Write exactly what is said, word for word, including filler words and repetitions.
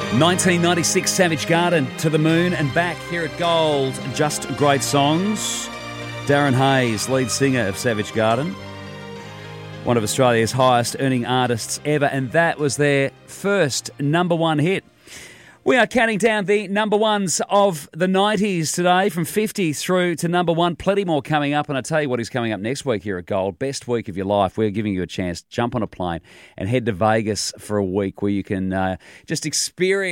nineteen ninety-six Savage Garden, To the Moon and Back here at Gold. Just great songs. Darren Hayes, lead singer of Savage Garden, one of Australia's highest earning artists ever, and that was their first number one hit. We are counting down the number ones of the nineties today, from fifty through to number one. Plenty more coming up, and I'll tell you what is coming up next week here at Gold. Best week of your life. We're giving you a chance to jump on a plane and head to Vegas for a week where you can uh, just experience